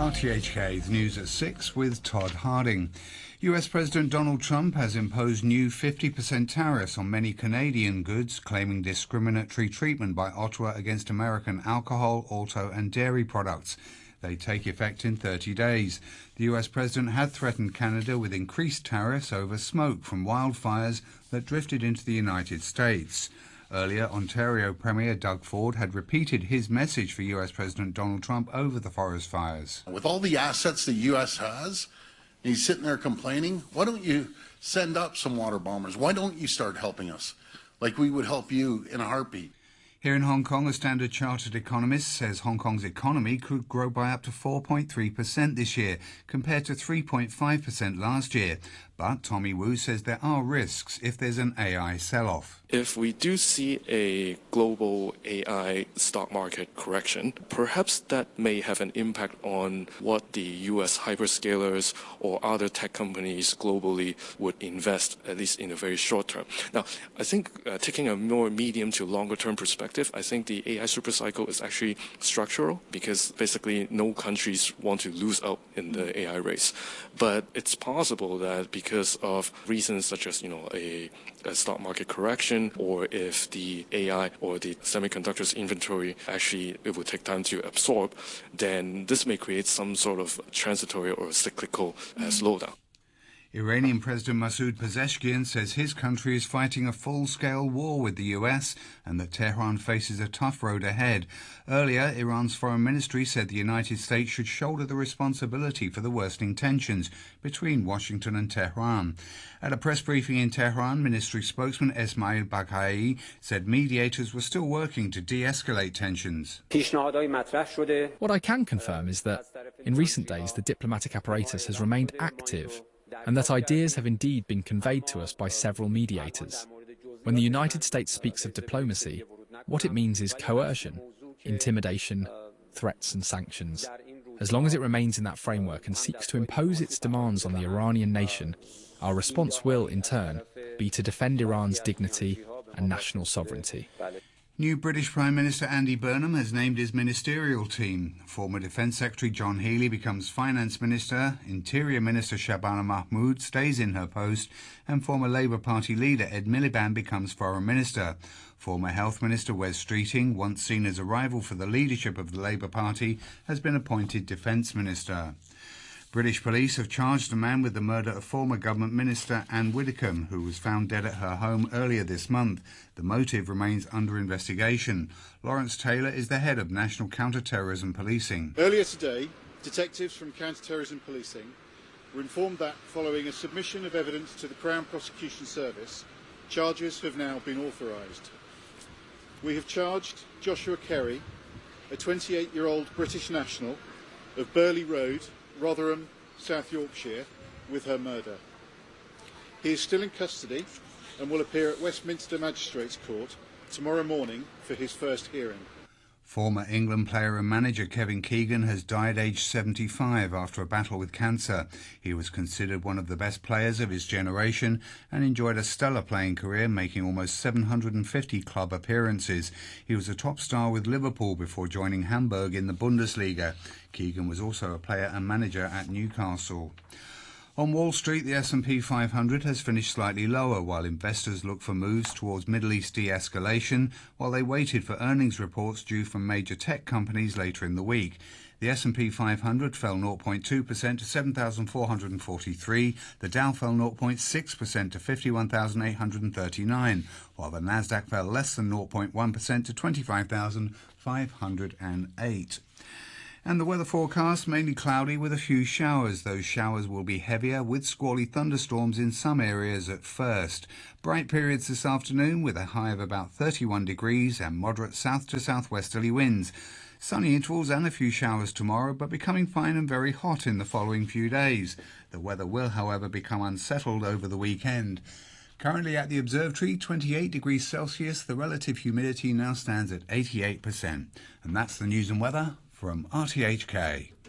RTHK News at 6 with Todd Harding. US President Donald Trump has imposed new 50% tariffs on many Canadian goods, claiming discriminatory treatment by Ottawa against American alcohol, auto and dairy products. They take effect in 30 days. The US President had threatened Canada with increased tariffs over smoke from wildfires that drifted into the United States. Earlier, Ontario Premier Doug Ford had repeated his message for US President Donald Trump over the forest fires. With all the assets the US has, and he's sitting there complaining, why don't you send up some water bombers? Why don't you start helping us like we would help you in a heartbeat? Here in Hong Kong, a Standard Chartered economist says Hong Kong's economy could grow by up to 4.3% this year, compared to 3.5% last year. But Tommy Wu says there are risks if there's an AI sell-off. If we do see a global AI stock market correction, perhaps that may have an impact on what the US hyperscalers or other tech companies globally would invest, at least in the very short term. Now, I think taking a more medium to longer term perspective, I think the AI supercycle is actually structural because basically no countries want to lose out in the AI race. But it's possible that because of reasons such as, a stock market correction, or if the AI or the semiconductors inventory actually it will take time to absorb, then this may create some sort of transitory or cyclical slowdown. Iranian President Masoud Pezeshkian says his country is fighting a full-scale war with the US and that Tehran faces a tough road ahead. Earlier, Iran's foreign ministry said the United States should shoulder the responsibility for the worsening tensions between Washington and Tehran. At a press briefing in Tehran, ministry spokesman Esmail Baghai said mediators were still working to de-escalate tensions. What I can confirm is that in recent days the diplomatic apparatus has remained active, and that ideas have indeed been conveyed to us by several mediators. When the United States speaks of diplomacy, what it means is coercion, intimidation, threats and sanctions. As long as it remains in that framework and seeks to impose its demands on the Iranian nation, our response will, in turn, be to defend Iran's dignity and national sovereignty. New British Prime Minister Andy Burnham has named his ministerial team. Former Defence Secretary John Healey becomes Finance Minister, Interior Minister Shabana Mahmood stays in her post, and former Labour Party leader Ed Miliband becomes Foreign Minister. Former Health Minister Wes Streeting, once seen as a rival for the leadership of the Labour Party, has been appointed Defence Minister. British police have charged a man with the murder of former Government Minister Anne Widdecombe, who was found dead at her home earlier this month. The motive remains under investigation. Lawrence Taylor is the head of National Counter-Terrorism Policing. Earlier today, detectives from Counter-Terrorism Policing were informed that following a submission of evidence to the Crown Prosecution Service, charges have now been authorised. We have charged Joshua Kerry, a 28-year-old British national of Burley Road, Rotherham, South Yorkshire, with her murder. He is still in custody and will appear at Westminster Magistrates Court tomorrow morning for his first hearing. Former England player and manager Kevin Keegan has died aged 75 after a battle with cancer. He was considered one of the best players of his generation and enjoyed a stellar playing career, making almost 750 club appearances. He was a top star with Liverpool before joining Hamburg in the Bundesliga. Keegan was also a player and manager at Newcastle. On Wall Street, the S&P 500 has finished slightly lower while investors look for moves towards Middle East de-escalation while they waited for earnings reports due from major tech companies later in the week. The S&P 500 fell 0.2% to 7,443. The Dow fell 0.6% to 51,839, while the Nasdaq fell less than 0.1% to 25,508. And the weather forecast, mainly cloudy with a few showers. Those showers will be heavier with squally thunderstorms in some areas at first. Bright periods this afternoon with a high of about 31 degrees and moderate south to southwesterly winds. Sunny intervals and a few showers tomorrow, but becoming fine and very hot in the following few days. The weather will, however, become unsettled over the weekend. Currently at the observatory, 28 degrees Celsius. The relative humidity now stands at 88%. And that's the news and weather from RTHK.